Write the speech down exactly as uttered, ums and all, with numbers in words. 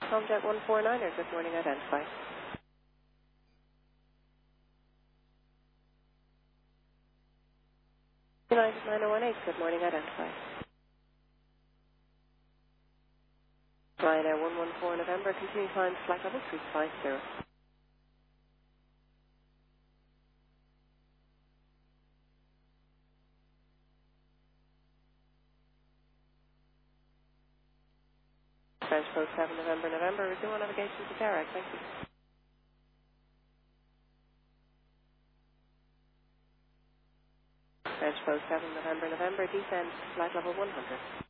Comjet one four niner, good morning, identify. United nine oh one eight, good morning, identify. Ryanair one one four November, continue climb to flight level three five zero. French Post seven November, November, resume on navigation to Carrack, thank you. French Post seven November, November, descend to flight level one hundred.